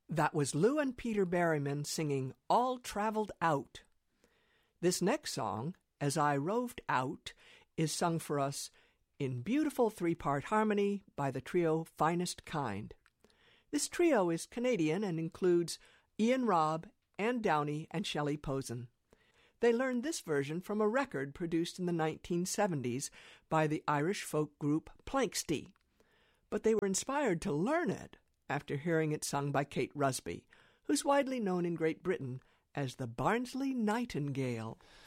That was Lou and Peter Berryman singing All Traveled Out. This next song, As I Roved Out, is sung for us in beautiful three-part harmony by the trio Finest Kind. This trio is Canadian and includes Ian Robb, Ann Downey, and Shelley Posen. They learned this version from a record produced in the 1970s by the Irish folk group Planxty, but they were inspired to learn it after hearing it sung by Kate Rusby, who's widely known in Great Britain as the Barnsley Nightingale.